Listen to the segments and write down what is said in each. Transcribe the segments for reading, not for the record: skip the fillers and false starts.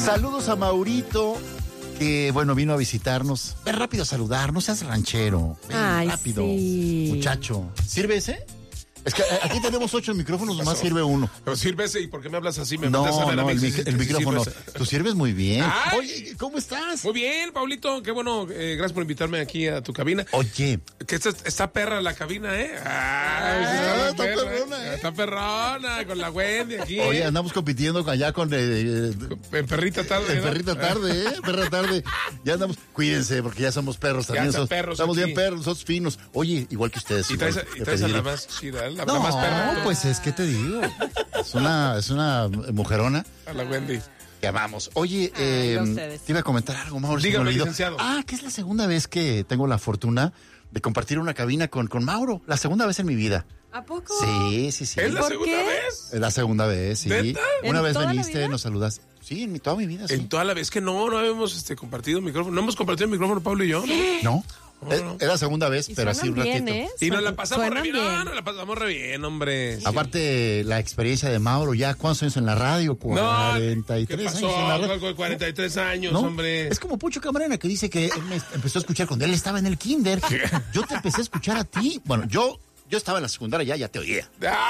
Saludos a Maurito, que bueno, vino a visitarnos. Ven rápido a saludar, no seas ranchero. Ven rápido, sí. Muchacho. ¿Sirve ese? Es que aquí tenemos 8 micrófonos, nomás sirve uno. Pero sirve ese, ¿y por qué me hablas así? Me No, el micrófono. Tú sirves muy bien. Ay. Oye, ¿cómo estás? Muy bien, Pablito, qué bueno. Gracias por invitarme aquí a tu cabina. Oye. Que está perra la cabina, ¿eh? Está perrona, ¿eh? Está perrona, con la Wendy aquí. Oye, andamos compitiendo allá con... En perrita tarde. En perrita tarde, perra tarde. Ya andamos... Cuídense, porque ya somos perros también. Estamos bien perros, nosotros finos. Oye, igual que ustedes. Y traes a la más chida, la más perra. No, pues es que te digo. Es una mujerona. A la Wendy. Que amamos. Oye, te iba a comentar algo, Mauro. Dígame, licenciado. Que es la segunda vez que tengo la fortuna de compartir una cabina con Mauro. La segunda vez en mi vida. ¿A poco? Sí. ¿Es la segunda vez? Es la segunda vez, sí. ¿Neta? Una vez veniste, vida? nos saludas. Sí, en toda mi vida, sí. En toda la vez que no habíamos compartido micrófono. No hemos compartido el micrófono, Pablo y yo, ¿no? ¿No? No. Es la segunda vez, pero así un ratito. Bien, Y nos la pasamos re bien. bien. Nos la pasamos re bien, hombre. Sí. Aparte, la experiencia de Mauro, ya, ¿cuántos años en la radio? 43 ¿qué pasó? años en la radio. Con 43 años, ¿No? hombre. Es como Pucho Camarena, que dice que él me empezó a escuchar cuando él estaba en el kinder. Yo te empecé a escuchar a ti. Bueno, yo estaba en la secundaria, ya te oía.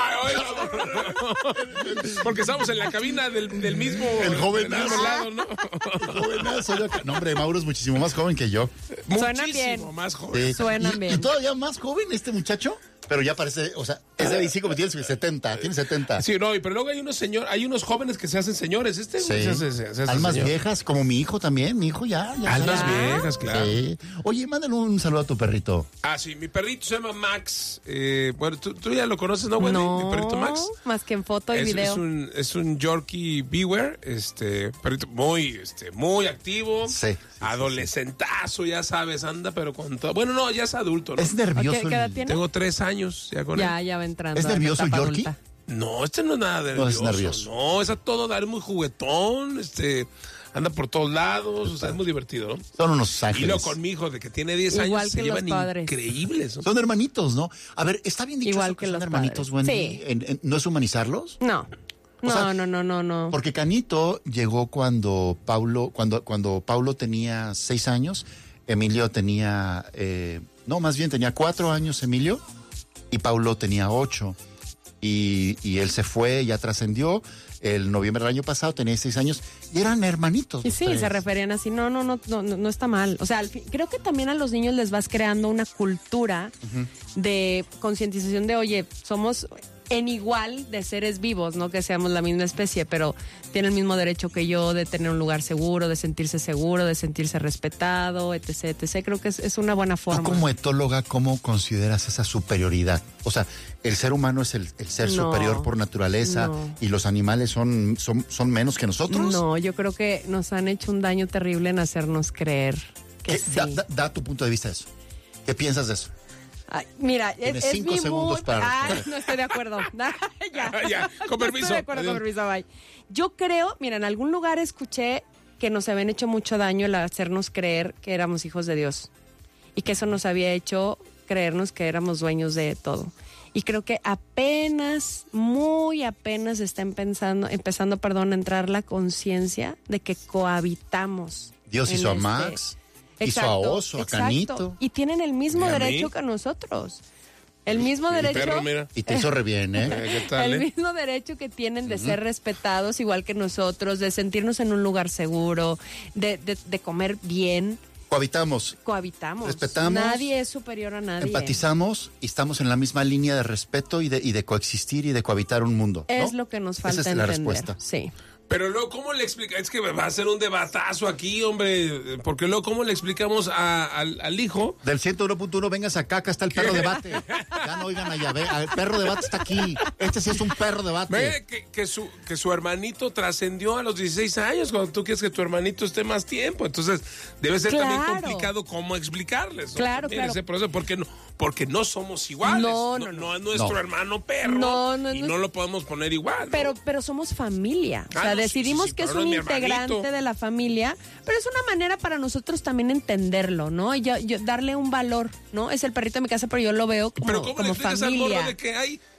Porque estamos en la cabina del mismo... El jovenazo. del mismo lado, ¿no? El jovenazo. No, hombre, Mauro es muchísimo más joven que yo. Suenan bien. Muchísimo más joven. Sí. Suenan bien. Y todavía más joven este muchacho, pero ya parece, o sea, es de sí como tiene 70, tiene 70. Sí, no, pero luego hay unos jóvenes que se hacen señores. Sí. Se hace Almas señor. viejas, como mi hijo también. Mi hijo ya. Almas sabe. viejas, claro. Sí. Oye, mándale un saludo a tu perrito. Sí, mi perrito se llama Max. Bueno, tú ya lo conoces, ¿no, Wendy? No, Mi perrito Max. más que en foto y video. Es un Yorkie Beware, perrito muy activo. Sí. Adolescentazo, ya sabes, anda, pero con todo. Bueno, no, ya es adulto, ¿no? Es nervioso. ¿Qué edad tiene? Tengo 3 años ya con él. Ya va entrando. ¿Es a la nervioso el etapa Yorkie? adulta. No, no es nada nervioso. No es nervioso. No, es a todo dar, es muy juguetón, anda por todos lados, o sea, es muy divertido, ¿no? Son unos ángeles. Y luego con mi hijo de que tiene 10 Igual años, que se los llevan padres. increíbles, ¿no? Son hermanitos, ¿no? A ver, ¿está bien dicho Igual eso que son los hermanitos, padres. Wendy? Sí. ¿No es humanizarlos? No. O sea, No. Porque Canito llegó cuando Paulo tenía 6 años, Emilio tenía, más bien tenía 4 años Emilio, y Paulo tenía 8. Y él se fue, ya trascendió. El noviembre del año pasado tenía 6 años y eran hermanitos. Y sí, se referían así, no está mal. O sea, creo que también a los niños les vas creando una cultura de concientización de, oye, somos en igual de seres vivos, no que seamos la misma especie, pero tiene el mismo derecho que yo de tener un lugar seguro, de sentirse respetado, etc. Creo que es una buena forma. Tú como etóloga, ¿cómo consideras esa superioridad? O sea, el ser humano es el ser superior por naturaleza y los animales son menos que nosotros. No, yo creo que nos han hecho un daño terrible en hacernos creer que sí. Da tu punto de vista de eso. ¿Qué piensas de eso? Ay, mira, Tienes es 5 mi segundos mood. para responder. No estoy de acuerdo. Ya, con permiso. No estoy de acuerdo, con permiso, bye. Yo creo, mira, en algún lugar escuché que nos habían hecho mucho daño el hacernos creer que éramos hijos de Dios y que eso nos había hecho creernos que éramos dueños de todo. Y creo que muy apenas está empezando, a entrar la conciencia de que cohabitamos. Dios hizo a Max. Exacto, hizo a Oso, a Canito. Y tienen el mismo derecho que nosotros. El mismo derecho. Perro, mira. Y te hizo re bien, ¿eh? ¿Qué tal, El mismo derecho que tienen de ser respetados igual que nosotros, de sentirnos en un lugar seguro, de comer bien. Cohabitamos. Respetamos. Nadie es superior a nadie. Empatizamos y estamos en la misma línea de respeto y de coexistir y de cohabitar un mundo, ¿no? Es lo que nos falta Esa es la entender. respuesta. Sí. Pero luego, ¿cómo le explica? Es que va a ser un debatazo aquí, hombre. Porque luego, ¿cómo le explicamos al hijo? Del 101.1, vengas acá está el perro debate. Ya no oigan allá, ve, el perro debate está aquí. Este sí es un perro debate. Ve que su hermanito trascendió a los 16 años, cuando tú quieres que tu hermanito esté más tiempo. Entonces, debe ser también complicado cómo explicarles, ¿no? Claro, También claro. ese proceso, porque no somos iguales. No es nuestro hermano perro. Y no lo podemos poner igual, ¿no? Pero somos familia. O sea, decidimos sí, que es pero un no es mi integrante hermanito de la familia, pero es una manera para nosotros también entenderlo, ¿no? Y yo darle un valor, ¿no? Es el perrito de mi casa, pero yo lo veo Pero ¿cómo le como explicas al familia. morro de que hay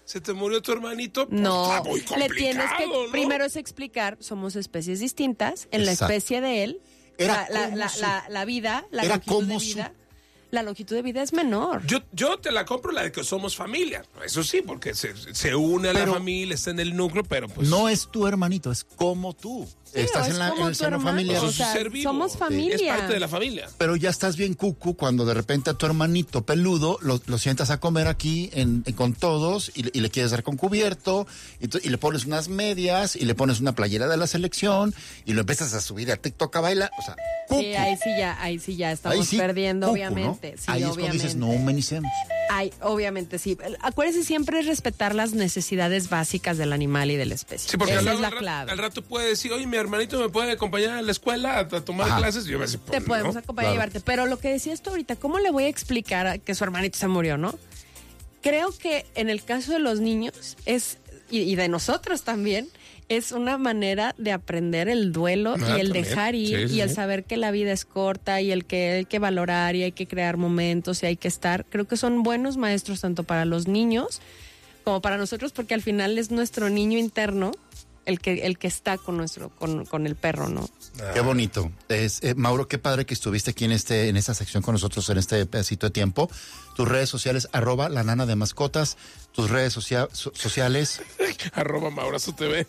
se te murió tu hermanito, pues No, está muy complicado, le tienes que, ¿no? primero es explicar, somos especies distintas, en Exacto. la especie de él, Era la vida, la era longitud de como vida. La longitud de vida es menor. Yo te la compro la de que somos familia. Eso sí, porque se une a la familia, está en el núcleo, pero pues... No es tu hermanito, es como tú. Sí, Estás o en, es en como el tu seno hermano, familiar. o sea, ser vivo. somos familia. Es parte de la familia. Pero ya estás bien cucu cuando de repente a tu hermanito peludo lo sientas a comer aquí con todos y le quieres dar con cubierto y le pones unas medias y le pones una playera de la selección y lo empiezas a subir a TikTok a bailar. O sea, cucu. Sí, ahí sí ya estamos Ahí sí, perdiendo, cucu, obviamente. ¿no? Sí, ahí es obviamente. cuando dices, no humanicemos. Ay, obviamente, sí. Acuérdese siempre respetar las necesidades básicas del animal y de la especie. Sí, porque esa luego es la al clave. rato puede decir, oye, mi hermanito me puede acompañar a la escuela a tomar clases. Y yo me decía, Te pues, podemos ¿no? acompañar y llevarte. Pero lo que decías tú ahorita, ¿cómo le voy a explicar que su hermanito se murió, no? Creo que en el caso de los niños y de nosotros también, es una manera de aprender el duelo y el también. dejar ir Sí, y el sí. saber que la vida es corta y el que hay que valorar y hay que crear momentos y hay que estar. Creo que son buenos maestros tanto para los niños como para nosotros, porque al final es nuestro niño interno el que está con el perro, ¿no? Qué bonito. Mauro, qué padre que estuviste aquí en esta sección con nosotros en este pedacito de tiempo. Tus redes sociales, @la nana de mascotas. Tus redes sociales. @Maurazo TV.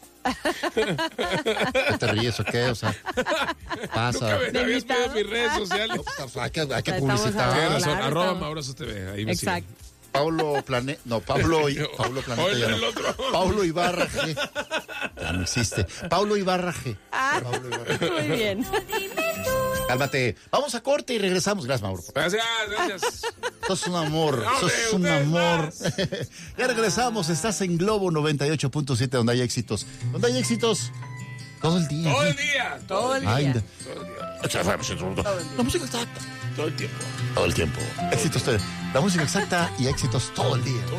¿Qué te ríes o qué? O sea, pasa. Nunca me habías pedido mis redes sociales. Hay que Estamos publicitar. Tienes razón, Claro, @Maurazo TV. Ahí me Exacto. Pablo Planeta. No, Pablo Planeta Oye, ya no. el otro. Paulo Ibarra G. Ya no existe. Paulo Ibarra G. Paulo Ibarra G. Muy bien. Cálmate. Vamos a corte y regresamos. Gracias, Mauro. Gracias. Sos un amor. Hombre, Sos un usted amor. más. Ya regresamos. Estás en Globo 98.7, donde hay éxitos. Donde hay éxitos todo el día. Todo el día. Todo el día. Ay, Todo el día. la música exacta. Todo el tiempo. Todo el tiempo. Éxitos. La música exacta y éxitos todo el día.